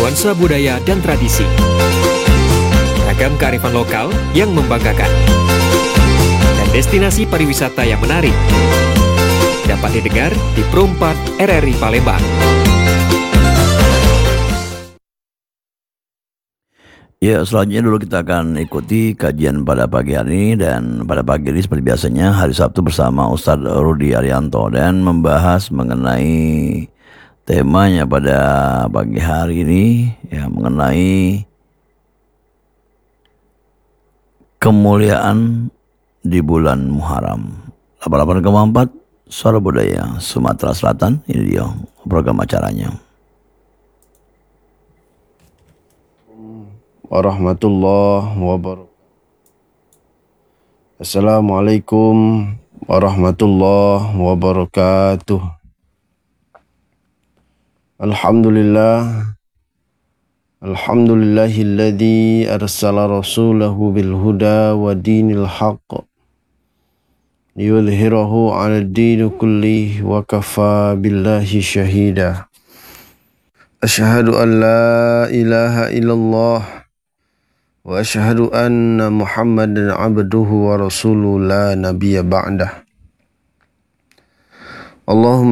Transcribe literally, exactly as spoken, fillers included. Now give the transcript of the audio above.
nuansa budaya dan tradisi. Ragam kearifan lokal yang membanggakan. Dan destinasi pariwisata yang menarik. Dapat didengar di Pro empat R R I Palembang. Ya, selanjutnya dulu kita akan ikuti kajian pada pagi hari ini. Dan pada pagi ini seperti biasanya hari Sabtu bersama Ustadz Rudi Arianto, dan membahas mengenai temanya pada pagi hari ini, ya, mengenai kemuliaan di bulan Muharram. delapan puluh delapan koma empat Suara Budaya Sumatera Selatan, ini dia program acaranya. Warahmatullahi wabarakatuh. Assalamualaikum warahmatullahi wabarakatuh. Alhamdulillah. Alhamdulillahilladzi arsala rasulahu bil huda wa dinil haqq liyudhhirahu 'alad din kullihi wa kafa billahi syahida. Asyhadu an la ilaha illallah wa asyhadu anna Muhammadan abduhu wa rasuluhu la nabiyya ba'dah. Allahumma